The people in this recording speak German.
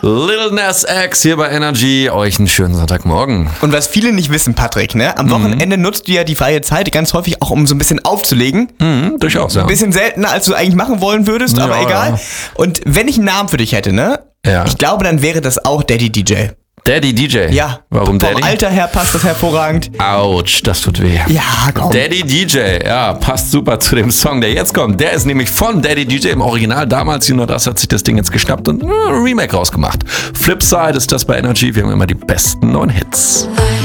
Lil Nas X hier bei Energy. Euch einen schönen Sonntagmorgen. Und was viele nicht wissen, Patrick, ne? Am Wochenende nutzt du ja die freie Zeit ganz häufig auch, um so ein bisschen aufzulegen. Durchaus, ja. Ein bisschen seltener, als du eigentlich machen wollen würdest, aber egal. Ja. Und wenn ich einen Namen für dich hätte, ne? Ja. Ich glaube, dann wäre das auch Daddy DJ. Daddy DJ? Ja. Warum Daddy? Vom Alter her passt das hervorragend. Autsch, das tut weh. Ja, komm. Daddy DJ, ja, passt super zu dem Song, der jetzt kommt. Der ist nämlich von Daddy DJ im Original. Damals, das hat sich das Ding jetzt geschnappt und ein Remake rausgemacht. Flipside ist das bei Energy. Wir haben immer die besten neuen Hits.